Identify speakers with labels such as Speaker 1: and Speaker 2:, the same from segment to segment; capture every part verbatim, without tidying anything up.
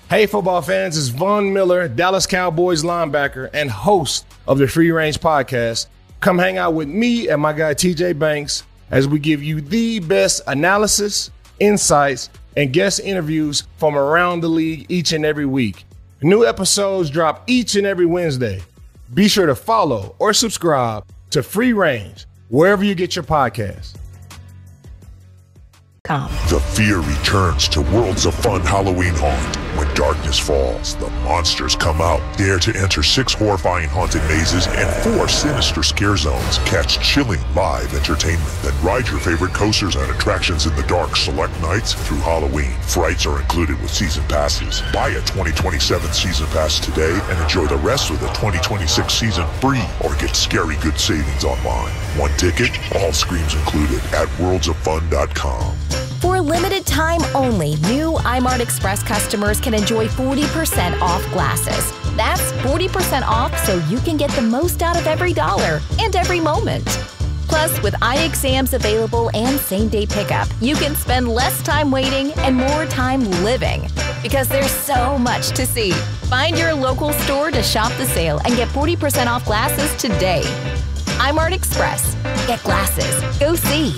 Speaker 1: Hey, football fans, it's Von Miller, Dallas Cowboys linebacker and host of the Free Range Podcast. Come hang out with me and my guy T J Banks as we give you the best analysis, insights, and guest interviews from around the league each and every week. New episodes drop each and every Wednesday. Be sure to follow or subscribe to Free Range wherever you get your podcasts.
Speaker 2: The fear returns to Worlds of Fun Halloween Haunt. When darkness falls, the monsters come out. Dare to enter six horrifying haunted mazes and four sinister scare zones. Catch chilling live entertainment. Then ride your favorite coasters and attractions in the dark select nights through Halloween. Frights are included with season passes. Buy a twenty twenty-seven season pass today and enjoy the rest of the twenty twenty-six season free, or get scary good savings online. One ticket, all screams included at worlds of fun dot com.
Speaker 3: For a limited time only, new iMart Express customers can enjoy forty percent off glasses. That's forty percent off so you can get the most out of every dollar and every moment. Plus, with eye exams available and same-day pickup, you can spend less time waiting and more time living. Because there's so much to see. Find your local store to shop the sale and get forty percent off glasses today. iMart Express. Get glasses. Go see.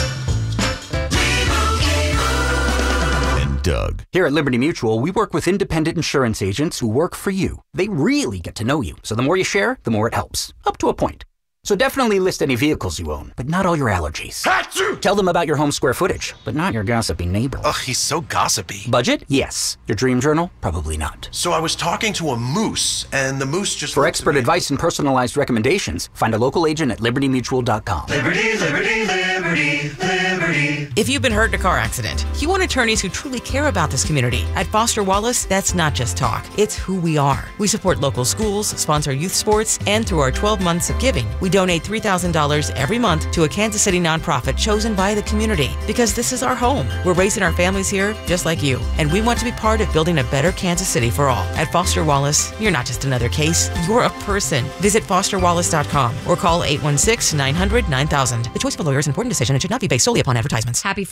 Speaker 4: Doug. Here at Liberty Mutual, we work with independent insurance agents who work for you. They really get to know you, so the more you share, the more it helps. Up to a point. So definitely list any vehicles you own, but not all your allergies. Achoo! Tell them about your home square footage, but not your gossipy neighbor.
Speaker 5: Ugh, he's so gossipy.
Speaker 4: Budget? Yes. Your dream journal? Probably not.
Speaker 5: So I was talking to a moose, and the moose just...
Speaker 4: For expert advice and personalized recommendations, find a local agent at liberty mutual dot com.
Speaker 6: Liberty, liberty, liberty, liberty.
Speaker 7: If you've been hurt in a car accident, you want attorneys who truly care about this community. At Foster Wallace, that's not just talk. It's who we are. We support local schools, sponsor youth sports, and through our twelve months of giving, we donate three thousand dollars every month to a Kansas City nonprofit chosen by the community. Because this is our home. We're raising our families here just like you. And we want to be part of building a better Kansas City for all. At Foster Wallace, you're not just another case, you're a person. Visit foster wallace dot com or call eight one six, nine hundred, nine thousand. The choice of a lawyer is an important decision and should not be based solely upon advertisements.
Speaker 8: Happy